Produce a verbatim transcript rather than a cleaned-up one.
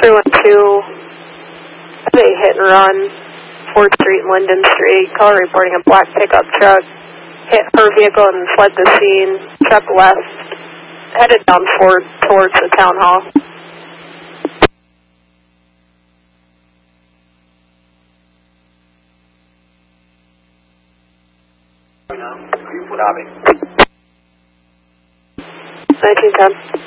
three one two, they hit and run, fourth Street and Linden Street. Caller reporting a black pickup truck hit her vehicle and fled the scene. Truck left, headed down Ford towards the town hall. nineteen ten.